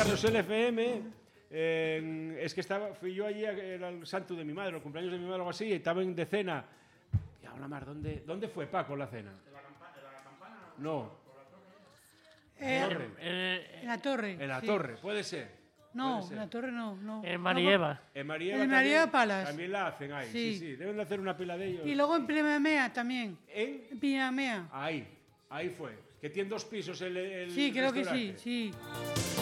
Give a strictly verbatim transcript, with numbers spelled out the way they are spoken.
casos en F M, eh, es que estaba, fui yo allí, era el santo de mi madre, los cumpleaños de mi madre o algo así, y estaba en de cena. Y ahora más, ¿dónde, ¿dónde fue Paco la cena? ¿En la, campa ¿en la campana? No. Eh, ¿En, torre? en la torre. En la sí. torre, puede ser. No, puede ser. en la torre no. no. En Marieva. En Marieva, En Marieva también, Palas. también la hacen ahí, sí. sí, sí. Deben de hacer una pila de ellos. Y luego en Pinamea también. ¿En? En Pinamea. Ahí, ahí fue. Que tiene dos pisos el, el Sí, creo que sí, restaurante. sí.